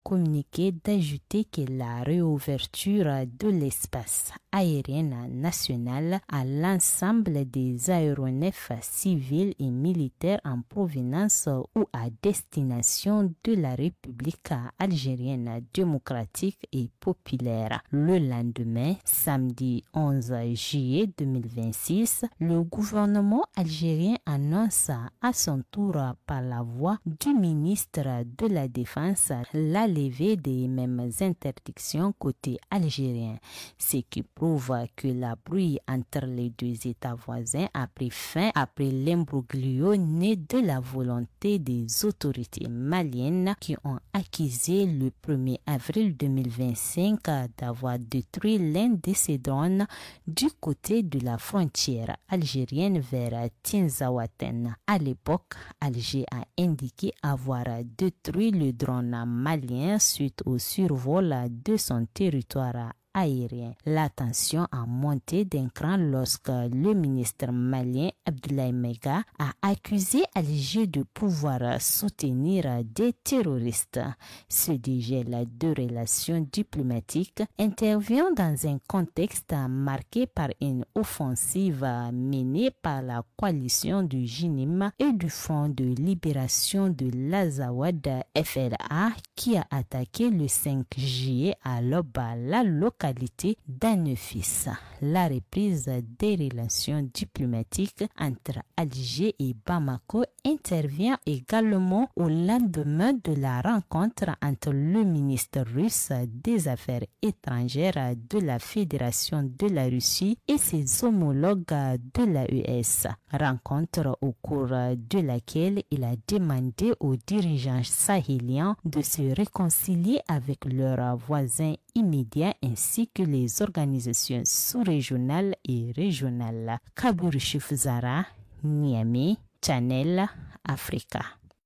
communiqué d'ajouter que la réouverture de l'espace aérien national à l'ensemble des aéronefs civils et militaires en provenance ou à destination de la République algérienne démocratique et populaire. Le lendemain, samedi 11 juillet 2026, le gouvernement algérien annonce à son tour par la voix du ministre de la Défense la levée des mêmes interdictions côté algérien, ce qui prouve que la bruit entre les deux États voisins a pris fin après l'imbroglio né de la volonté des autorités maliennes qui ont accusé le 1er avril 2025 d'avoir détruit l'un de ces drones du côté de la frontière algérienne vers Tinzaouaten. À l'époque, Alger a indiqué avoir détruit le drone malien suite au survol de son territoire aérien. La tension a monté d'un cran lorsque le ministre malien Abdoulaye Mega a accusé Alger de pouvoir soutenir des terroristes. Ce dégel de relations diplomatiques intervient dans un contexte marqué par une offensive menée par la coalition du JNIM et du Front de libération de l'Azawad FLA qui a attaqué le 5 juillet à Loba, la localité d'Annefis. La reprise des relations diplomatiques entre Alger et Bamako intervient également au lendemain de la rencontre entre le ministre russe des Affaires étrangères de la Fédération de la Russie et ses homologues de l'AES. Rencontre au cours de laquelle il a demandé aux dirigeants sahéliens de se réconcilier avec leurs voisins immédiats ainsi que les organisations sous-régionales et régionales. Kabour Chifzara, Niamey, Channel Africa.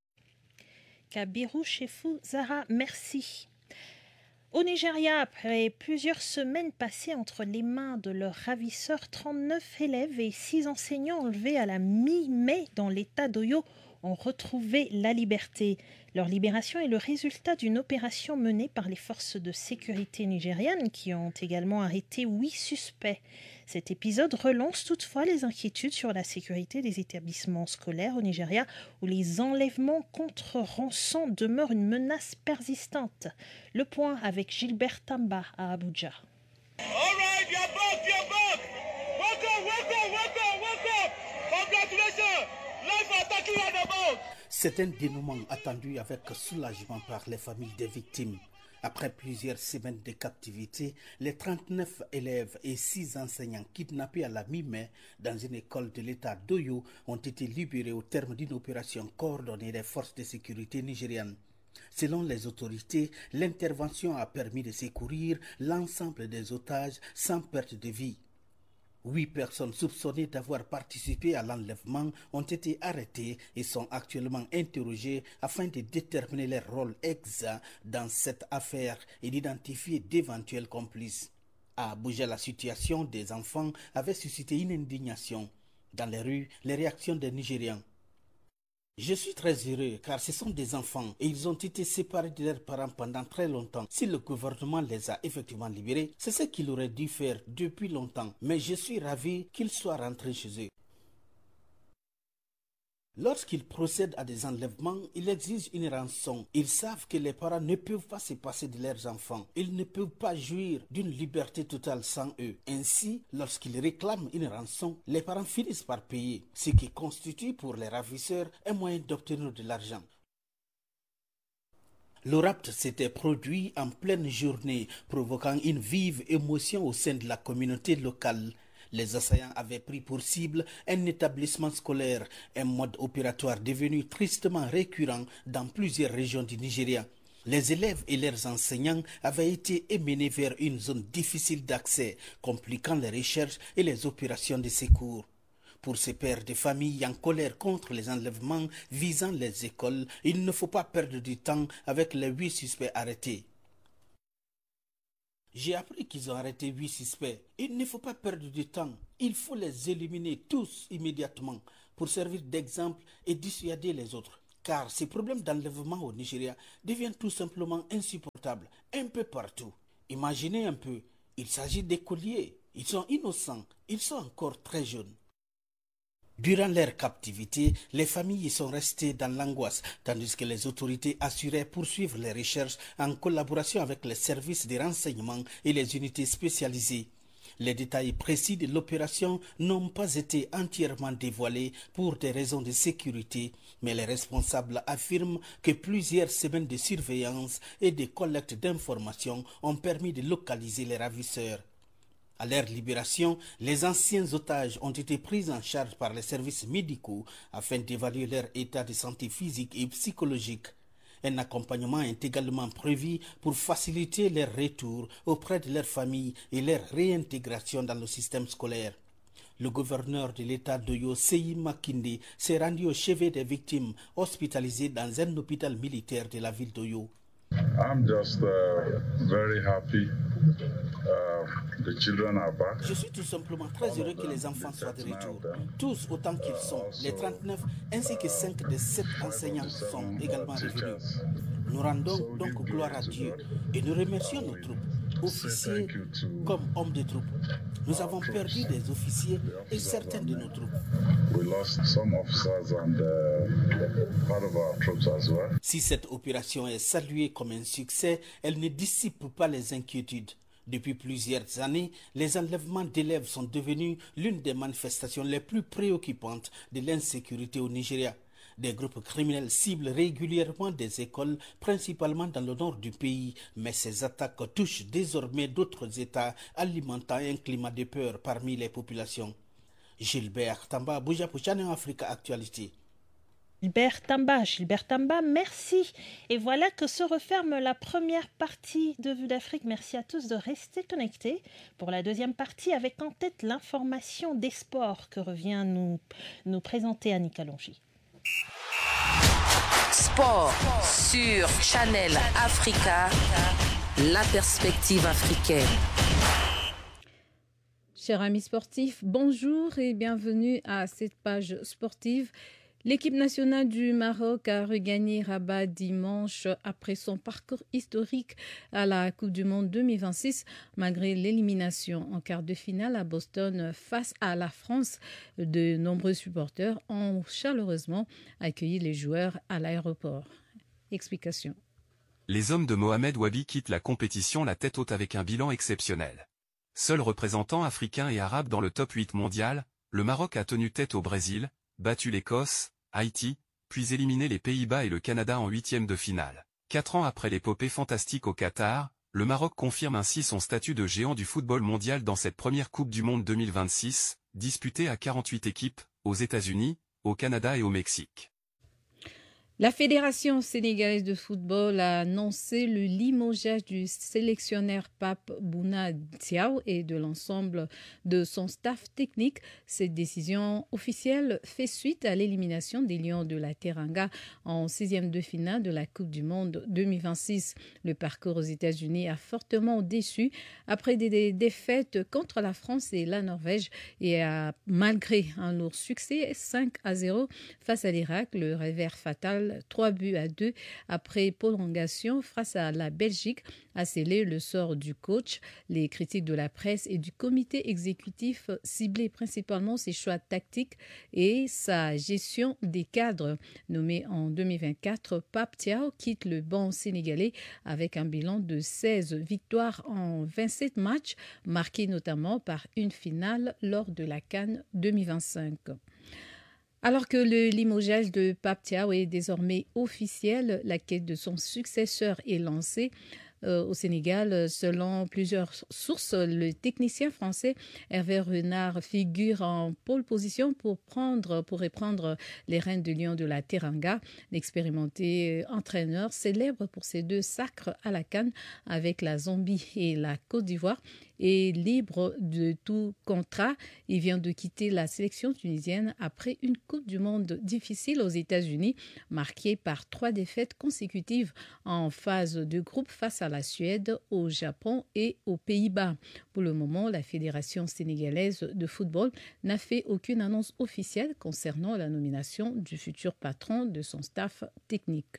Kabirou Chefou Zara, merci. Au Nigeria, après plusieurs semaines passées entre les mains de leurs ravisseurs, 39 élèves et 6 enseignants enlevés à la mi-mai dans l'état d'Oyo ont retrouvé la liberté. Leur libération est le résultat d'une opération menée par les forces de sécurité nigérianes qui ont également arrêté 8 suspects. Cet épisode relance toutefois les inquiétudes sur la sécurité des établissements scolaires au Nigeria où les enlèvements contre rançon demeurent une menace persistante. Le point avec Gilbert Tamba à Abuja. All right, you're back. Welcome. Congratulations. Life attacking at the boat. C'est un dénouement attendu avec soulagement par les familles des victimes. Après plusieurs semaines de captivité, les 39 élèves et 6 enseignants kidnappés à la mi-mai dans une école de l'État d'Oyo ont été libérés au terme d'une opération coordonnée des forces de sécurité nigérianes. Selon les autorités, l'intervention a permis de secourir l'ensemble des otages sans perte de vie. 8 personnes soupçonnées d'avoir participé à l'enlèvement ont été arrêtées et sont actuellement interrogées afin de déterminer leur rôle exact dans cette affaire et d'identifier d'éventuels complices. À Abuja, la situation des enfants avait suscité une indignation. Dans les rues, les réactions des Nigérians. Je suis très heureux car ce sont des enfants et ils ont été séparés de leurs parents pendant très longtemps. Si le gouvernement les a effectivement libérés, c'est ce qu'il aurait dû faire depuis longtemps. Mais je suis ravi qu'ils soient rentrés chez eux. Lorsqu'ils procèdent à des enlèvements, ils exigent une rançon. Ils savent que les parents ne peuvent pas se passer de leurs enfants. Ils ne peuvent pas jouir d'une liberté totale sans eux. Ainsi, lorsqu'ils réclament une rançon, les parents finissent par payer, ce qui constitue pour les ravisseurs un moyen d'obtenir de l'argent. Le rapt s'était produit en pleine journée, provoquant une vive émotion au sein de la communauté locale. Les assaillants avaient pris pour cible un établissement scolaire, un mode opératoire devenu tristement récurrent dans plusieurs régions du Nigeria. Les élèves et leurs enseignants avaient été émenés vers une zone difficile d'accès, compliquant les recherches et les opérations de secours. Pour ces pères de famille en colère contre les enlèvements visant les écoles, il ne faut pas perdre du temps avec les 8 suspects arrêtés. J'ai appris qu'ils ont arrêté 8 suspects. Il ne faut pas perdre du temps. Il faut les éliminer tous immédiatement pour servir d'exemple et dissuader les autres. car ces problèmes d'enlèvement au Nigeria deviennent tout simplement insupportables un peu partout. Imaginez un peu, il s'agit d'écoliers, ils sont innocents, ils sont encore très jeunes. Durant leur captivité, les familles y sont restées dans l'angoisse, tandis que les autorités assuraient poursuivre les recherches en collaboration avec les services de renseignement et les unités spécialisées. Les détails précis de l'opération n'ont pas été entièrement dévoilés pour des raisons de sécurité, mais les responsables affirment que plusieurs semaines de surveillance et de collecte d'informations ont permis de localiser les ravisseurs. À leur libération, les anciens otages ont été pris en charge par les services médicaux afin d'évaluer leur état de santé physique et psychologique. Un accompagnement est également prévu pour faciliter leur retour auprès de leurs familles et leur réintégration dans le système scolaire. Le gouverneur de l'État d'Oyo, Seyi Makinde, s'est rendu au chevet des victimes hospitalisées dans un hôpital militaire de la ville d'Oyo. I'm just very happy. The children are back. Je suis tout simplement très heureux que les enfants soient de retour. Tous autant qu'ils sont, les 39 ainsi que 5 des 7 enseignants sont également revenus. Nous rendons donc gloire à Dieu et nous remercions nos troupes, officiers comme hommes de troupes. Nous avons perdu des officiers et certains de nos troupes. We lost some officers and part of our troops as well. Si cette opération est saluée comme un succès, elle ne dissipe pas les inquiétudes. Depuis plusieurs années, les enlèvements d'élèves sont devenus l'une des manifestations les plus préoccupantes de l'insécurité au Nigeria. Des groupes criminels ciblent régulièrement des écoles, principalement dans le nord du pays, mais ces attaques touchent désormais d'autres États, alimentant un climat de peur parmi les populations. Gilbert Tamba, Abuja pour Channel Africa Actualité. Gilbert Tamba, merci. Et voilà que se referme la première partie de Vue d'Afrique. Merci à tous de rester connectés pour la deuxième partie avec en tête l'information des sports que revient nous présenter Annie Kalonji. Sport sur Channel Africa, la perspective africaine. Chers amis sportifs, bonjour et bienvenue à cette page sportive. L'équipe nationale du Maroc a regagné Rabat dimanche après son parcours historique à la Coupe du Monde 2026, malgré l'élimination en quart de finale à Boston face à la France. De nombreux supporters ont chaleureusement accueilli les joueurs à l'aéroport. Explication. Les hommes de Mohamed Wabi quittent la compétition la tête haute avec un bilan exceptionnel. Seul représentant africain et arabe dans le top 8 mondial, le Maroc a tenu tête au Brésil, battu l'Écosse, Haïti, puis éliminé les Pays-Bas et le Canada en huitième de finale. 4 ans après l'épopée fantastique au Qatar, le Maroc confirme ainsi son statut de géant du football mondial dans cette première Coupe du Monde 2026, disputée à 48 équipes, aux États-Unis, au Canada et au Mexique. La Fédération sénégalaise de football a annoncé le limogeage du sélectionneur Pape Bouna Diaw et de l'ensemble de son staff technique. Cette décision officielle fait suite à l'élimination des Lions de la Teranga en 6e de finale de la Coupe du Monde 2026. Le parcours aux États-Unis a fortement déçu après des défaites contre la France et la Norvège et malgré un lourd succès 5-0 face à l'Irak, le revers fatal 3-2 après prolongation face à la Belgique a scellé le sort du coach. Les critiques de la presse et du comité exécutif ciblaient principalement ses choix tactiques et sa gestion des cadres. Nommé en 2024, Pape Thiaw quitte le banc sénégalais avec un bilan de 16 victoires en 27 matchs, marqué notamment par une finale lors de la CAN 2025. Alors que le limogeage de Pape Thiaw est désormais officiel, la quête de son successeur est lancée. Au Sénégal, selon plusieurs sources, le technicien français Hervé Renard figure en pole position pour reprendre les rênes de Lion de la Teranga. L'expérimenté entraîneur, célèbre pour ses 2 sacres à la CAN avec la Zambie et la Côte d'Ivoire, est libre de tout contrat. Il vient de quitter la sélection tunisienne après une Coupe du Monde difficile aux États-Unis, marquée par 3 défaites consécutives en phase de groupe face à la Suède, au Japon et aux Pays-Bas. Pour le moment, la Fédération sénégalaise de football n'a fait aucune annonce officielle concernant la nomination du futur patron de son staff technique.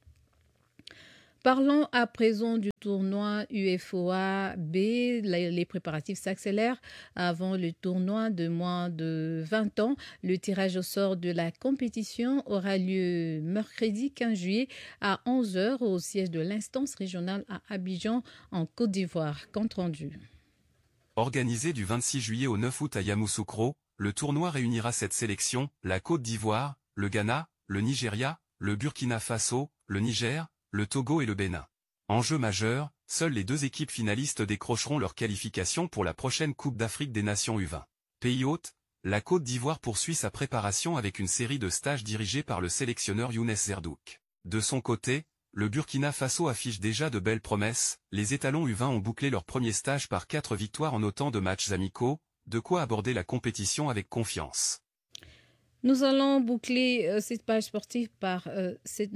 Parlons à présent du tournoi UFOA B. Les préparatifs s'accélèrent avant le tournoi de moins de 20 ans. Le tirage au sort de la compétition aura lieu mercredi 15 juillet à 11h au siège de l'instance régionale à Abidjan en Côte d'Ivoire. Compte rendu. Organisé du 26 juillet au 9 août à Yamoussoukro, le tournoi réunira cette sélection, la Côte d'Ivoire, le Ghana, le Nigeria, le Burkina Faso, le Niger, le Togo et le Bénin. Enjeu majeur, seules les 2 équipes finalistes décrocheront leur qualification pour la prochaine Coupe d'Afrique des Nations U20. Pays hôte, la Côte d'Ivoire poursuit sa préparation avec une série de stages dirigés par le sélectionneur Younes Zerdouk. De son côté, le Burkina Faso affiche déjà de belles promesses, les étalons U20 ont bouclé leur premier stage par 4 victoires en autant de matchs amicaux, de quoi aborder la compétition avec confiance. Nous allons boucler cette page sportive par cette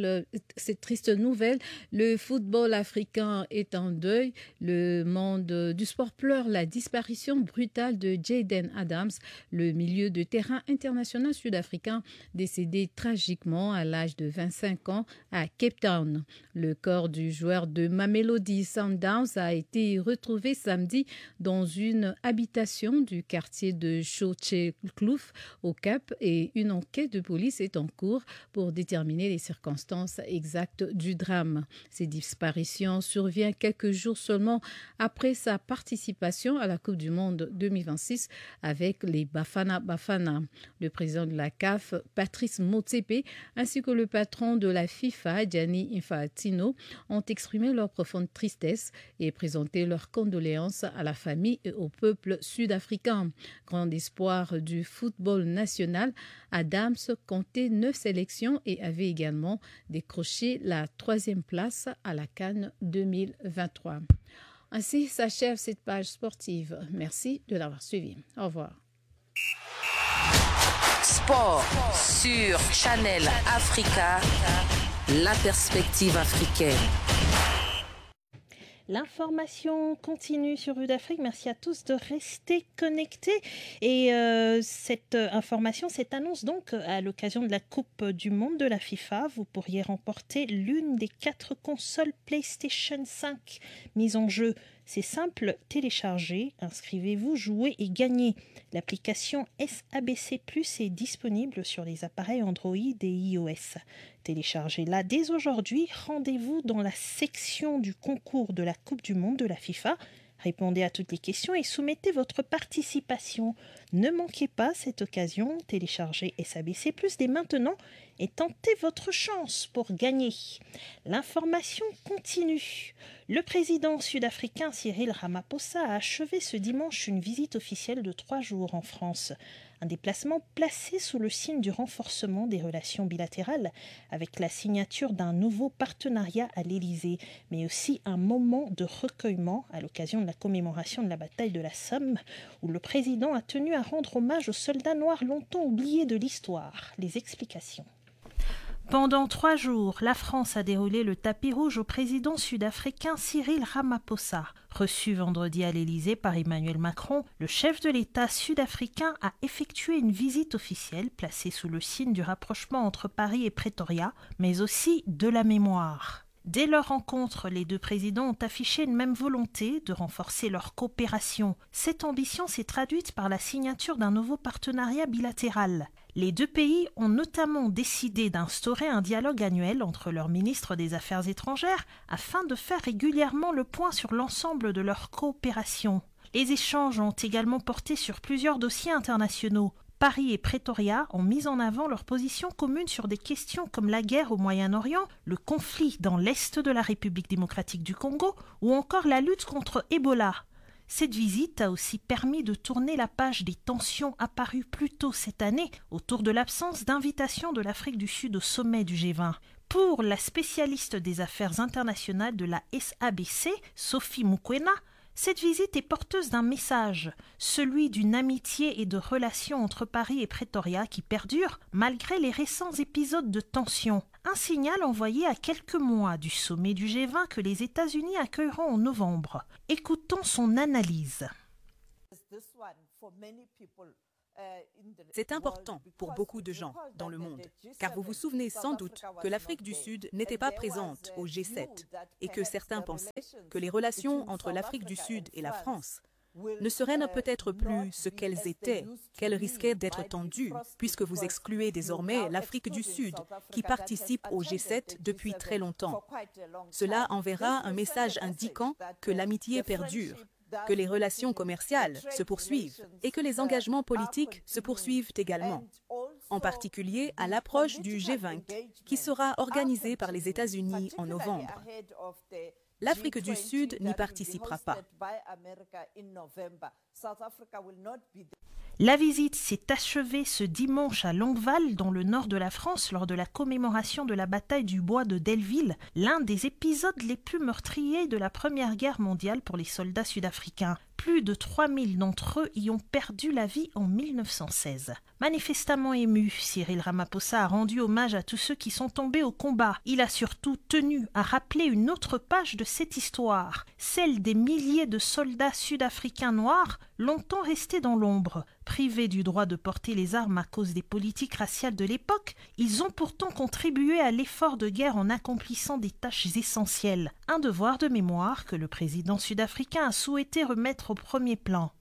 triste nouvelle. Le football africain est en deuil. Le monde du sport pleure la disparition brutale de Jayden Adams, le milieu de terrain international sud-africain, décédé tragiquement à l'âge de 25 ans à Cape Town. Le corps du joueur de Mamelodi Sundowns a été retrouvé samedi dans une habitation du quartier de Chotcheklouf au Cap. Et une enquête de police est en cours pour déterminer les circonstances exactes du drame. Cette disparition survient quelques jours seulement après sa participation à la Coupe du Monde 2026 avec les Bafana Bafana. Le président de la CAF, Patrice Motsepe, ainsi que le patron de la FIFA, Gianni Infantino, ont exprimé leur profonde tristesse et présenté leurs condoléances à la famille et au peuple sud-africain. Grand espoir du football national, Adams comptait 9 sélections et avait également décroché la 3e place à la CAN 2023. Ainsi s'achève cette page sportive. Merci de l'avoir suivi. Au revoir. Sport sur Channel Africa, la perspective africaine. L'information continue sur Vue d'Afrique. Merci à tous de rester connectés. Et cette information, cette annonce donc à l'occasion de la Coupe du Monde de la FIFA, vous pourriez remporter l'une des 4 consoles PlayStation 5 mises en jeu. C'est simple, téléchargez, inscrivez-vous, jouez et gagnez. L'application SABC+ est disponible sur les appareils Android et iOS. Téléchargez-la dès aujourd'hui. Rendez-vous dans la section du concours de la Coupe du Monde de la FIFA. Répondez à toutes les questions et soumettez votre participation. Ne manquez pas cette occasion. Téléchargez SABC+ dès maintenant et tentez votre chance pour gagner. L'information continue. Le président sud-africain Cyril Ramaphosa a achevé ce dimanche une visite officielle de 3 jours en France. Un déplacement placé sous le signe du renforcement des relations bilatérales avec la signature d'un nouveau partenariat à l'Élysée, mais aussi un moment de recueillement à l'occasion de la commémoration de la bataille de la Somme, où le président a tenu à rendre hommage aux soldats noirs longtemps oubliés de l'histoire. Les explications. Pendant 3 jours, la France a déroulé le tapis rouge au président sud-africain Cyril Ramaphosa. Reçu vendredi à l'Élysée par Emmanuel Macron, le chef de l'État sud-africain a effectué une visite officielle placée sous le signe du rapprochement entre Paris et Pretoria, mais aussi de la mémoire. Dès leur rencontre, les 2 présidents ont affiché une même volonté de renforcer leur coopération. Cette ambition s'est traduite par la signature d'un nouveau partenariat bilatéral. Les 2 pays ont notamment décidé d'instaurer un dialogue annuel entre leurs ministres des Affaires étrangères afin de faire régulièrement le point sur l'ensemble de leur coopération. Les échanges ont également porté sur plusieurs dossiers internationaux. Paris et Pretoria ont mis en avant leur position commune sur des questions comme la guerre au Moyen-Orient, le conflit dans l'est de la République démocratique du Congo ou encore la lutte contre Ebola. Cette visite a aussi permis de tourner la page des tensions apparues plus tôt cette année autour de l'absence d'invitation de l'Afrique du Sud au sommet du G20. Pour la spécialiste des affaires internationales de la SABC, Sophie Mukwena, cette visite est porteuse d'un message, celui d'une amitié et de relations entre Paris et Pretoria qui perdurent malgré les récents épisodes de tension. Un signal envoyé à quelques mois du sommet du G20 que les États-Unis accueilleront en novembre. Écoutons son analyse. C'est important pour beaucoup de gens dans le monde, car vous vous souvenez sans doute que l'Afrique du Sud n'était pas présente au G7 et que certains pensaient que les relations entre l'Afrique du Sud et la France ne seraient peut-être plus ce qu'elles étaient, qu'elles risquaient d'être tendues, puisque vous excluez désormais l'Afrique du Sud, qui participe au G7 depuis très longtemps. Cela enverra un message indiquant que l'amitié perdure, que les relations commerciales se poursuivent et que les engagements politiques se poursuivent également, en particulier à l'approche du G20 qui sera organisé par les États-Unis en novembre. L'Afrique du Sud n'y participera pas. La visite s'est achevée ce dimanche à Longueval, dans le nord de la France, lors de la commémoration de la bataille du bois de Delville, l'un des épisodes les plus meurtriers de la Première Guerre mondiale pour les soldats sud-africains. Plus de 3000 d'entre eux y ont perdu la vie en 1916. Manifestement ému, Cyril Ramaphosa a rendu hommage à tous ceux qui sont tombés au combat. Il a surtout tenu à rappeler une autre page de cette histoire, celle des milliers de soldats sud-africains noirs longtemps restés dans l'ombre. Privés du droit de porter les armes à cause des politiques raciales de l'époque, ils ont pourtant contribué à l'effort de guerre en accomplissant des tâches essentielles. Un devoir de mémoire que le président sud-africain a souhaité remettre au premier plan.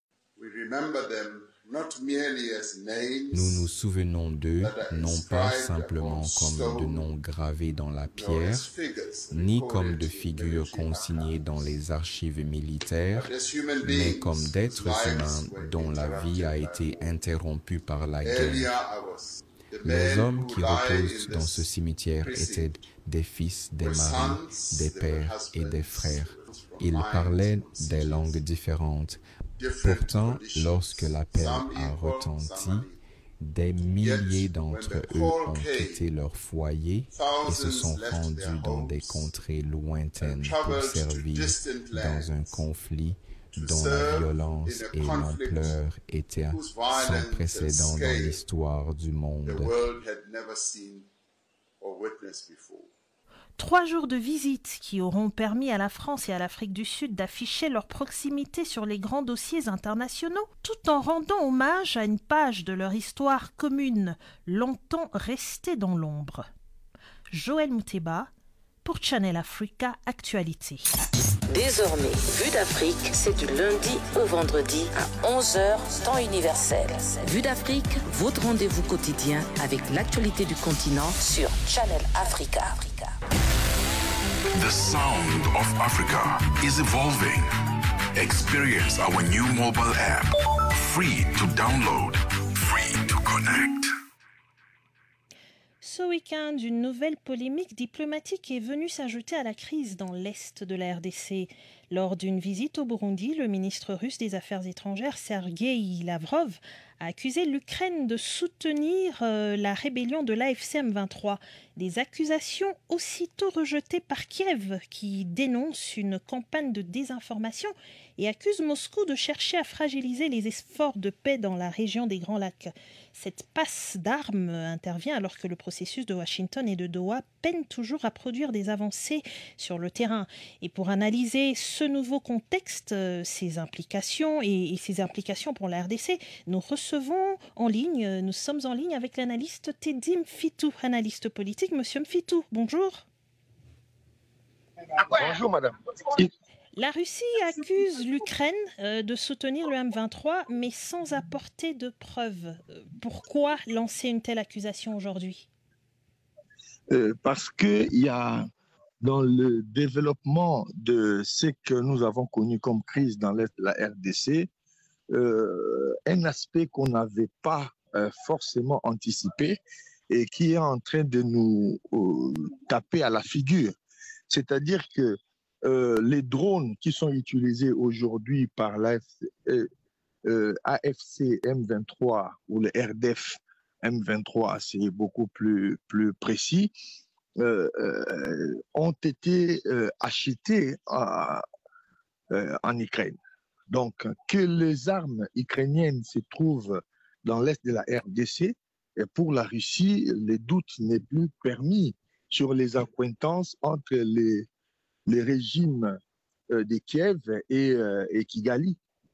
Nous nous souvenons d'eux, non pas simplement comme de noms gravés dans la pierre, ni comme de figures consignées dans les archives militaires, mais comme d'êtres humains dont la vie a été interrompue par la guerre. Les hommes qui reposent dans ce cimetière étaient des fils, des maris, des pères et des frères. Ils parlaient des langues différentes. Pourtant, lorsque l'appel a retenti, des milliers d'entre eux ont quitté leur foyer et se sont rendus dans des contrées lointaines pour servir dans un conflit dont la violence et l'ampleur étaient sans précédent dans l'histoire du monde. 3 jours de visite qui auront permis à la France et à l'Afrique du Sud d'afficher leur proximité sur les grands dossiers internationaux, tout en rendant hommage à une page de leur histoire commune, longtemps restée dans l'ombre. Joël Mouteba, pour Channel Africa Actualité. Désormais, Vue d'Afrique, c'est du lundi au vendredi à 11h, temps universel. Vue d'Afrique, votre rendez-vous quotidien avec l'actualité du continent sur Channel Africa. The sound of Africa is evolving. Experience our new mobile app. Free to download, free to connect. Ce week-end, une nouvelle polémique diplomatique est venue s'ajouter à la crise dans l'est de la RDC. Lors d'une visite au Burundi, le ministre russe des Affaires étrangères, Sergueï Lavrov, a accusé l'Ukraine de soutenir la rébellion de l'AFC M23. Des accusations aussitôt rejetées par Kiev, qui dénonce une campagne de désinformation et accuse Moscou de chercher à fragiliser les efforts de paix dans la région des Grands Lacs. Cette passe d'armes intervient alors que le processus de Washington et de Doha peine toujours à produire des avancées sur le terrain. Et pour analyser ce nouveau contexte, ses implications et ses implications pour la RDC, nous sommes en ligne avec l'analyste Teddy Mfitou, analyste politique. Monsieur Mfitou, bonjour. Bonjour madame. La Russie accuse l'Ukraine de soutenir le M23, mais sans apporter de preuves. Pourquoi lancer une telle accusation aujourd'hui ? Parce qu'il y a dans le développement de ce que nous avons connu comme crise dans l'Est de la RDC, un aspect qu'on n'avait pas forcément anticipé et qui est en train de nous taper à la figure. C'est-à-dire que les drones qui sont utilisés aujourd'hui par l'AFC M23 ou le RDF M23, c'est beaucoup plus précis, ont été achetés en Ukraine. Donc, que les armes ukrainiennes se trouvent dans l'est de la RDC, Et pour la Russie, les doutes n'est plus permis sur les accointances entre les régimes de Kiev et Kigali.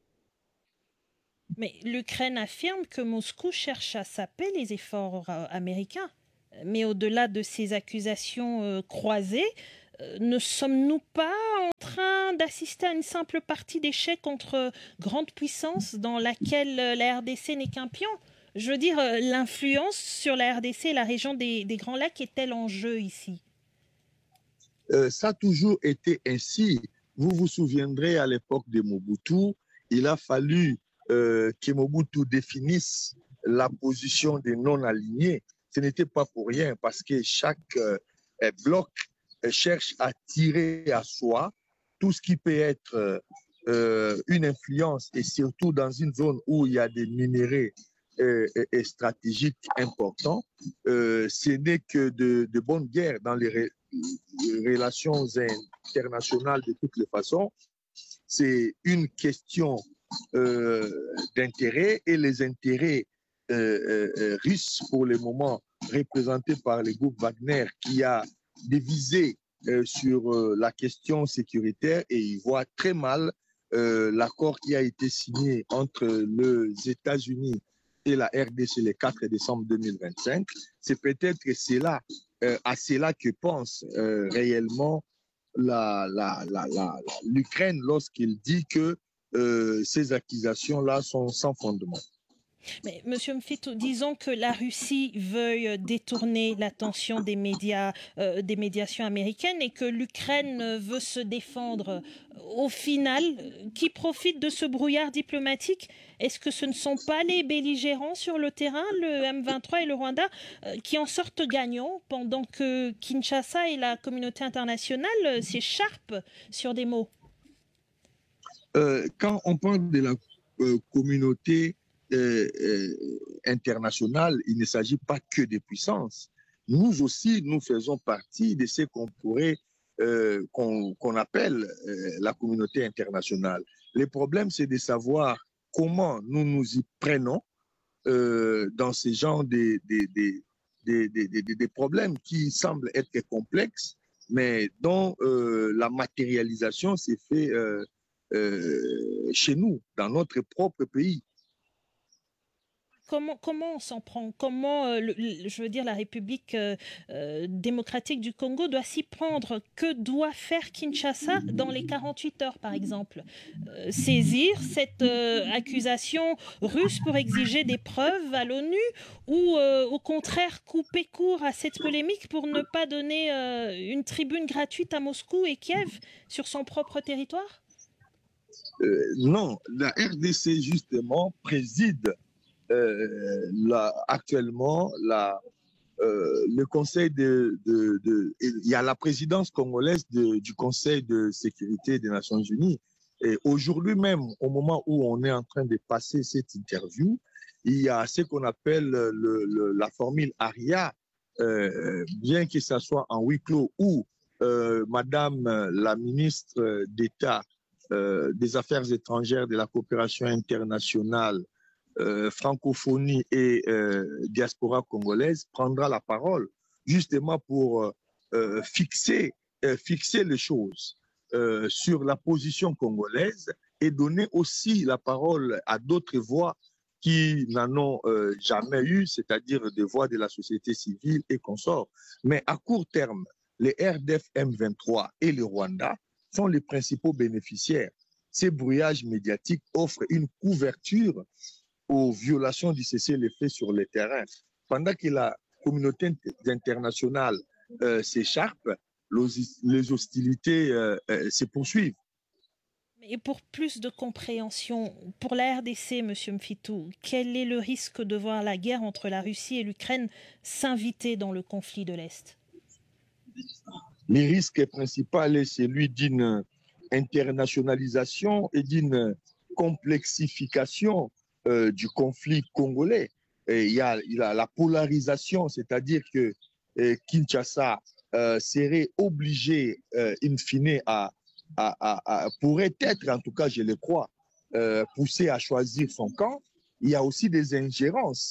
Mais l'Ukraine affirme que Moscou cherche à saper les efforts américains. Mais au-delà de ces accusations croisées, ne sommes-nous pas en train d'assister à une simple partie d'échecs entre grandes puissances dans laquelle la RDC n'est qu'un pion? Je veux dire, l'influence sur la RDC et la région des Grands Lacs est-elle en jeu ici? Ça a toujours été ainsi. Vous vous souviendrez, à l'époque de Mobutu, il a fallu que Mobutu définisse la position des non-alignés. Ce n'était pas pour rien, parce que chaque bloc cherche à tirer à soi tout ce qui peut être une influence, et surtout dans une zone où il y a des minéraux stratégiques importants. Ce n'est que de bonnes guerres dans les relations internationales de toutes les façons. C'est une question d'intérêt, et les intérêts russes, pour le moment représentés par le groupe Wagner, qui a divisé sur la question sécuritaire, et il voit très mal l'accord qui a été signé entre les États-Unis et la RDC le 4 décembre 2025. C'est peut-être à cela que pense réellement l'Ukraine lorsqu'il dit que ces accusations-là sont sans fondement. Mais Monsieur Mfitou, disons que la Russie veuille détourner l'attention des médias, des médiations américaines, et que l'Ukraine veut se défendre. Au final, qui profite de ce brouillard diplomatique? Est-ce que ce ne sont pas les belligérants sur le terrain, le M23 et le Rwanda, qui en sortent gagnants, pendant que Kinshasa et la communauté internationale s'écharpent sur des mots? Quand on parle de la communauté internationale, il ne s'agit pas que des puissances. Nous aussi, nous faisons partie de ce qu'on pourrait, qu'on appelle la communauté internationale. Le problème, c'est de savoir comment nous nous y prenons dans ce genre de problèmes qui semblent être complexes, mais dont la matérialisation s'est faite chez nous, dans notre propre pays. Comment on s'en prend? Comment, je veux dire, la République démocratique du Congo doit s'y prendre? Que doit faire Kinshasa dans les 48 heures, par exemple? Saisir cette accusation russe pour exiger des preuves à l'ONU, ou au contraire couper court à cette polémique pour ne pas donner une tribune gratuite à Moscou et Kiev sur son propre territoire? Non, la RDC justement préside actuellement le Conseil il y a la présidence congolaise du Conseil de sécurité des Nations Unies. Et aujourd'hui même, au moment où on est en train de passer cette interview, il y a ce qu'on appelle la formule ARIA, bien que ce soit en huis clos, où Madame la ministre d'État des Affaires étrangères, de la coopération internationale, francophonie et diaspora congolaise prendra la parole justement pour fixer les choses sur la position congolaise, et donner aussi la parole à d'autres voix qui n'en ont jamais eu, c'est-à-dire des voix de la société civile et consorts. Mais à court terme, les RDF M23 et le Rwanda sont les principaux bénéficiaires. Ces brouillages médiatiques offrent une couverture aux violations du cessez-le-feu sur le terrain. Pendant que la communauté internationale s'écharpe, les hostilités se poursuivent. Et pour plus de compréhension, pour la RDC, M. Mfitou, quel est le risque de voir la guerre entre la Russie et l'Ukraine s'inviter dans le conflit de l'Est? Le risque principal est celui d'une internationalisation et d'une complexification du conflit congolais. Et il y a la polarisation, c'est-à-dire que Kinshasa serait obligé, in fine, pourrait être, en tout cas je le crois, poussé à choisir son camp. Il y a aussi des ingérences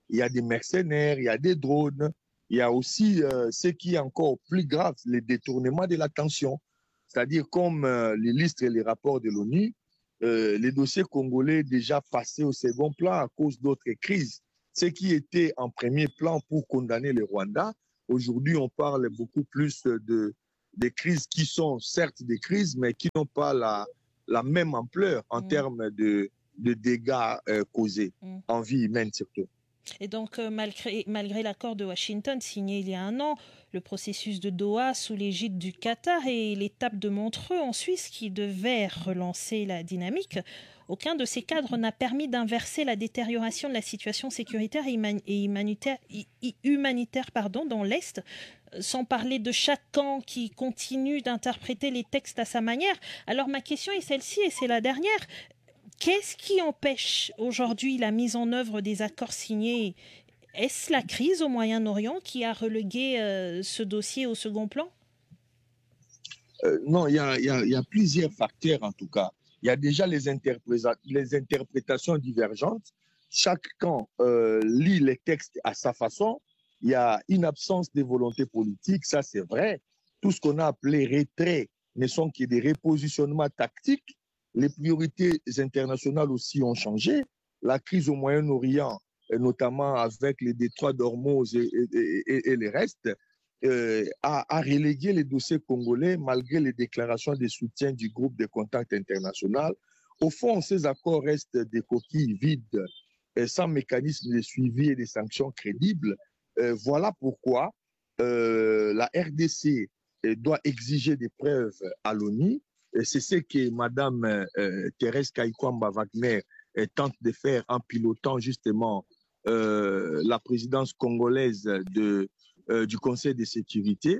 il y a des mercenaires, il y a des drones, il y a aussi ce qui est encore plus grave, les détournements de l'attention. C'est-à-dire comme l'illustrent les rapports de l'ONU, les dossiers congolais déjà passés au second plan à cause d'autres crises. Ce qui était en premier plan pour condamner le Rwanda, aujourd'hui on parle beaucoup plus des crises qui sont certes des crises, mais qui n'ont pas la même ampleur en termes de dégâts causés en vie humaine surtout. Et donc, malgré l'accord de Washington signé il y a un an, le processus de Doha sous l'égide du Qatar et l'étape de Montreux en Suisse qui devait relancer la dynamique, aucun de ces cadres n'a permis d'inverser la détérioration de la situation sécuritaire et humanitaire dans l'Est, sans parler de chaque camp qui continue d'interpréter les textes à sa manière. Alors ma question est celle-ci, et c'est la dernière. Qu'est-ce qui empêche aujourd'hui la mise en œuvre des accords signés ? Est-ce la crise au Moyen-Orient qui a relégué ce dossier au second plan ? Non, il y a plusieurs facteurs en tout cas. Il y a déjà les interprétations divergentes. Chaque camp lit les textes à sa façon. Il y a une absence de volonté politique, ça c'est vrai. Tout ce qu'on a appelé retrait ne sont que des repositionnements tactiques. Les priorités internationales aussi ont changé. La crise au Moyen-Orient, notamment avec les détroits d'Ormuz et les restes, a relégué les dossiers congolais malgré les déclarations de soutien du groupe de contact international. Au fond, ces accords restent des coquilles vides, sans mécanisme de suivi et de sanctions crédibles. Voilà pourquoi la RDC doit exiger des preuves à l'ONU. C'est ce que Mme Thérèse Kaikwamba Wagner tente de faire en pilotant justement la présidence congolaise du Conseil de sécurité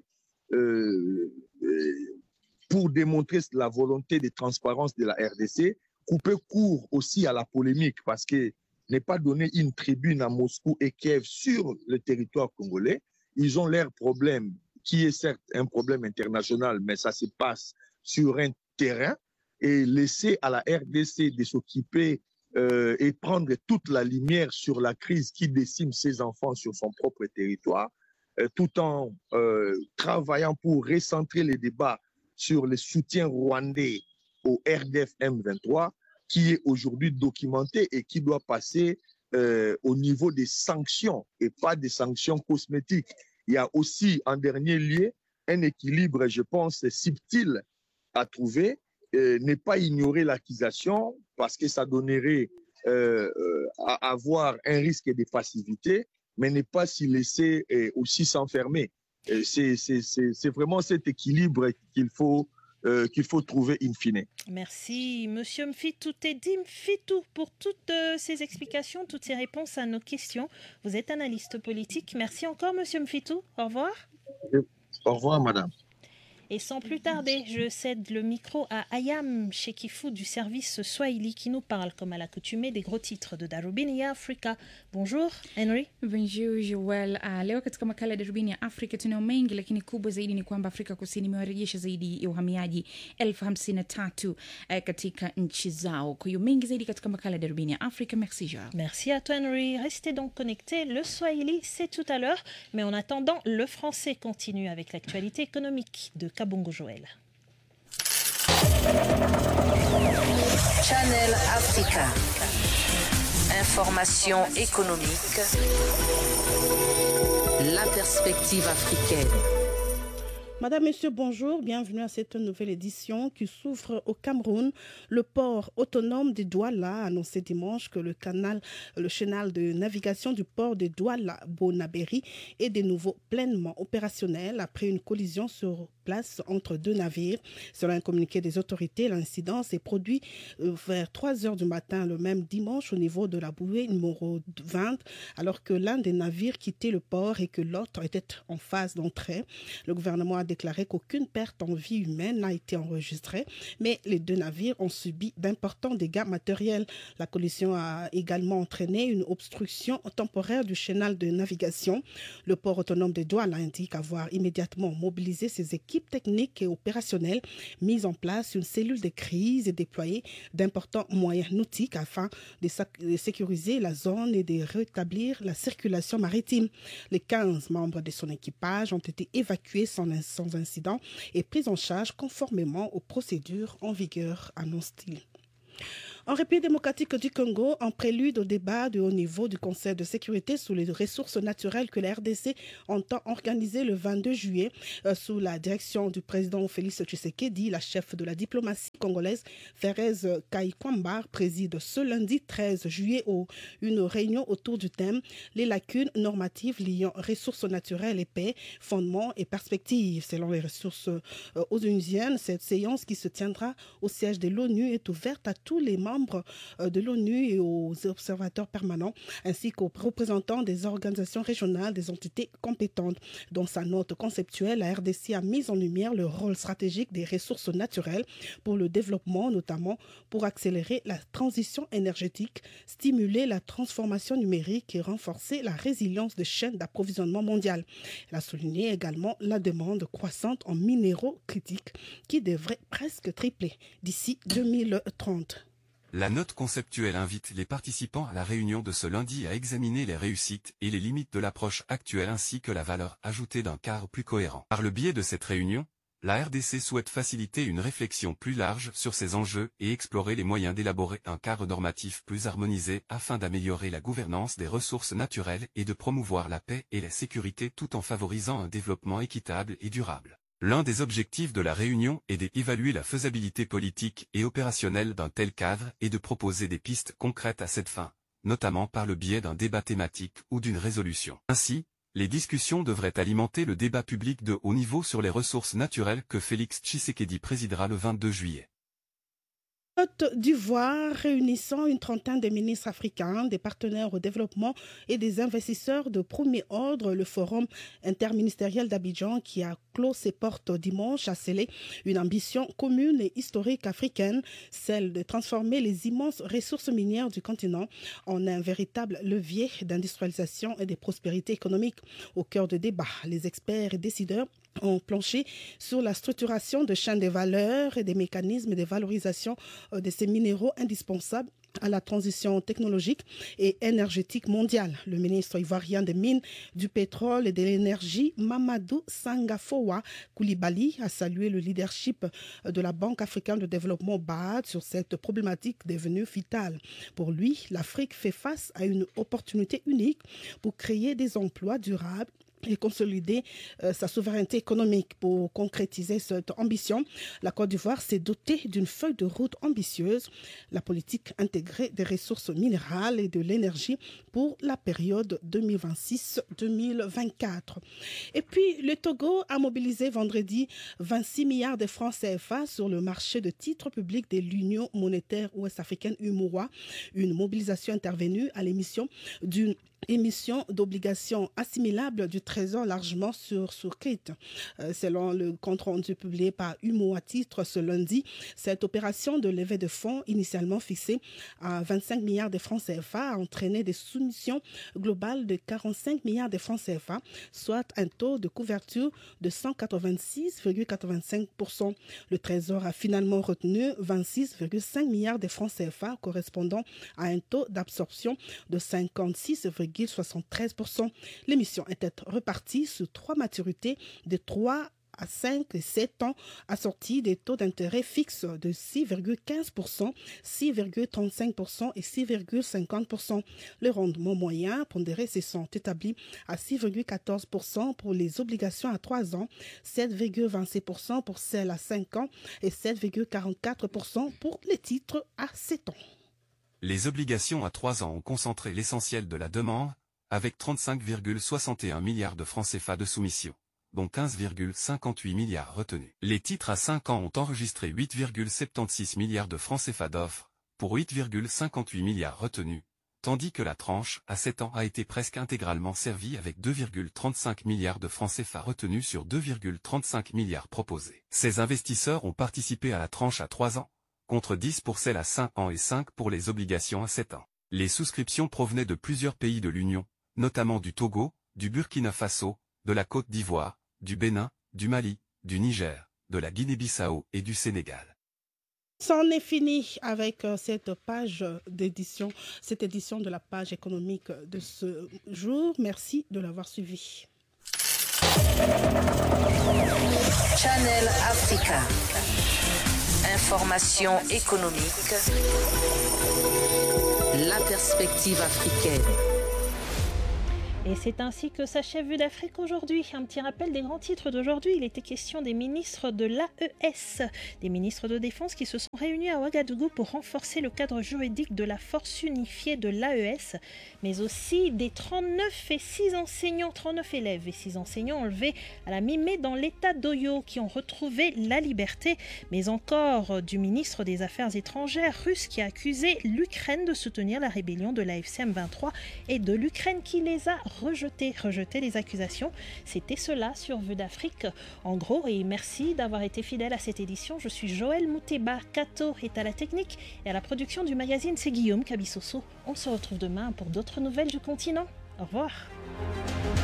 pour démontrer la volonté de transparence de la RDC, couper court aussi à la polémique parce que n'est pas donné une tribune à Moscou et Kiev sur le territoire congolais. Ils ont leur problème qui est certes un problème international, mais ça se passe sur un terrain, et laisser à la RDC de s'occuper et prendre toute la lumière sur la crise qui décime ses enfants sur son propre territoire, tout en travaillant pour recentrer les débats sur le soutien rwandais au RDF M23, qui est aujourd'hui documenté et qui doit passer au niveau des sanctions et pas des sanctions cosmétiques. Il y a aussi, en dernier lieu, un équilibre, je pense, subtil à trouver, ne pas ignorer l'accusation parce que ça donnerait à avoir un risque de passivité, mais ne pas s'y laisser aussi s'enfermer. C'est vraiment cet équilibre qu'il faut trouver in fine. Merci, Monsieur Mfitou Teddy Mfitou, pour toutes ces explications, toutes ces réponses à nos questions. Vous êtes analyste politique. Merci encore, Monsieur Mfitou. Au revoir. Au revoir, madame. Et sans plus tarder, je cède le micro à Ayam Shekifou du service Swahili qui nous parle, comme à l'accoutumée, des gros titres de Darubini ya Afrika. Bonjour, Henry. Bonjour, Joel. Leo katika makala ya Darubini ya Afrika tunao mengi, lakini kubwa zaidi ni kwamba Afrika Kusini imewarejesha zaidi ya uhamiaji 53,000 katika nchi zao. Kwa hiyo mengi zaidi katika makala ya Darubini ya Afrika. Merci, Joel. Merci à toi, Henry. Restez donc connectés. Le Swahili, c'est tout à l'heure. Mais en attendant, le français continue avec l'actualité économique de Kabongo Joël. Channel Africa. Information économique. La perspective africaine. Madame, Monsieur, bonjour. Bienvenue à cette nouvelle édition qui s'ouvre au Cameroun. Le port autonome de Douala a annoncé dimanche que le chenal de navigation du port de Douala-Bonaberi est de nouveau pleinement opérationnel après une collision sur place entre deux navires. Selon un communiqué des autorités, l'incident s'est produit vers 3 heures du matin le même dimanche au niveau de la bouée numéro 20, alors que l'un des navires quittait le port et que l'autre était en phase d'entrée. Le gouvernement a déclaré qu'aucune perte en vie humaine n'a été enregistrée, mais les deux navires ont subi d'importants dégâts matériels. La collision a également entraîné une obstruction temporaire du chenal de navigation. Le port autonome de Douala indique avoir immédiatement mobilisé ses équipes équipe technique et opérationnelle, mise en place une cellule de crise et déployé d'importants moyens nautiques afin de sécuriser la zone et de rétablir la circulation maritime. Les 15 membres de son équipage ont été évacués sans incident et pris en charge conformément aux procédures en vigueur, annonce-t-il. En République démocratique du Congo, en prélude au débat de haut niveau du Conseil de sécurité sur les ressources naturelles que la RDC entend organiser le 22 juillet sous la direction du président Félix Tshisekedi, la chef de la diplomatie congolaise, Thérèse Kaikwamba, préside ce lundi 13 juillet une réunion autour du thème « Les lacunes normatives liant ressources naturelles et paix, fondements et perspectives ». Selon les ressources onusiennes, cette séance qui se tiendra au siège de l'ONU est ouverte à tous les membres de l'ONU et aux observateurs permanents, ainsi qu'aux représentants des organisations régionales des entités compétentes. Dans sa note conceptuelle, la RDC a mis en lumière le rôle stratégique des ressources naturelles pour le développement, notamment pour accélérer la transition énergétique, stimuler la transformation numérique et renforcer la résilience des chaînes d'approvisionnement mondiales. Elle a souligné également la demande croissante en minéraux critiques qui devrait presque tripler d'ici 2030. La note conceptuelle invite les participants à la réunion de ce lundi à examiner les réussites et les limites de l'approche actuelle ainsi que la valeur ajoutée d'un cadre plus cohérent. Par le biais de cette réunion, la RDC souhaite faciliter une réflexion plus large sur ces enjeux et explorer les moyens d'élaborer un cadre normatif plus harmonisé afin d'améliorer la gouvernance des ressources naturelles et de promouvoir la paix et la sécurité tout en favorisant un développement équitable et durable. L'un des objectifs de la réunion est d'évaluer la faisabilité politique et opérationnelle d'un tel cadre et de proposer des pistes concrètes à cette fin, notamment par le biais d'un débat thématique ou d'une résolution. Ainsi, les discussions devraient alimenter le débat public de haut niveau sur les ressources naturelles que Félix Tshisekedi présidera le 22 juillet. Côte d'Ivoire réunissant une trentaine de ministres africains, des partenaires au développement et des investisseurs de premier ordre, le forum interministériel d'Abidjan qui a clos ses portes dimanche a scellé une ambition commune et historique africaine, celle de transformer les immenses ressources minières du continent en un véritable levier d'industrialisation et de prospérité économique. Au cœur du débat, les experts et décideurs ont planché sur la structuration de chaînes de valeur et des mécanismes de valorisation de ces minéraux indispensables à la transition technologique et énergétique mondiale. Le ministre ivoirien des Mines, du Pétrole et de l'Énergie, Mamadou Sangafowa Koulibaly, a salué le leadership de la Banque africaine de développement BAD sur cette problématique devenue vitale. Pour lui, l'Afrique fait face à une opportunité unique pour créer des emplois durables et consolider sa souveraineté économique. Pour concrétiser cette ambition, la Côte d'Ivoire s'est dotée d'une feuille de route ambitieuse, la politique intégrée des ressources minérales et de l'énergie pour la période 2026-2024. Et puis, le Togo a mobilisé vendredi 26 milliards de francs CFA sur le marché de titres publics de l'Union monétaire ouest-africaine UMOA, une mobilisation intervenue à l'émission d'une émission d'obligations assimilables du Trésor largement sursouscrite. Selon le compte rendu publié par UMO à titre ce lundi, cette opération de levée de fonds initialement fixée à 25 milliards de francs CFA a entraîné des soumissions globales de 45 milliards de francs CFA, soit un taux de couverture de 186,85%. Le Trésor a finalement retenu 26,5 milliards de francs CFA correspondant à un taux d'absorption de 56,73%. L'émission était repartie sur 3 maturités de 3 à 5 et 7 ans, assorties des taux d'intérêt fixes de 6,15%, 6,35% et 6,50%. Le rendement moyen pondéré se sont établis à 6,14% pour les obligations à 3 ans, 7,26% pour celles à 5 ans et 7,44% pour les titres à 7 ans. Les obligations à 3 ans ont concentré l'essentiel de la demande, avec 35,61 milliards de francs CFA de soumission, dont 15,58 milliards retenus. Les titres à 5 ans ont enregistré 8,76 milliards de francs CFA d'offres, pour 8,58 milliards retenus, tandis que la tranche à 7 ans a été presque intégralement servie avec 2,35 milliards de francs CFA retenus sur 2,35 milliards proposés. Ces investisseurs ont participé à la tranche à 3 ans, contre 10 pour celle à 5 ans et 5 pour les obligations à 7 ans. Les souscriptions provenaient de plusieurs pays de l'Union, notamment du Togo, du Burkina Faso, de la Côte d'Ivoire, du Bénin, du Mali, du Niger, de la Guinée-Bissau et du Sénégal. C'en est fini avec cette page d'édition, cette édition de la page économique de ce jour. Merci de l'avoir suivi. Channel Africa. Information économique. La perspective africaine. Et c'est ainsi que s'achève Vue d'Afrique aujourd'hui. Un petit rappel des grands titres d'aujourd'hui. Il était question des ministres de l'AES, des ministres de défense qui se sont réunis à Ouagadougou pour renforcer le cadre juridique de la force unifiée de l'AES, mais aussi des 39 élèves et 6 enseignants enlevés à la mi-mai dans l'état d'Oyo qui ont retrouvé la liberté, mais encore du ministre des Affaires étrangères russe qui a accusé l'Ukraine de soutenir la rébellion de l'AFC M23 et de l'Ukraine qui les a rejeter les accusations. C'était cela sur Vue d'Afrique. En gros, et merci d'avoir été fidèle à cette édition. Je suis Joël Mouteba. Kato est à la technique et à la production du magazine, c'est Guillaume Kabissoso. On se retrouve demain pour d'autres nouvelles du continent. Au revoir.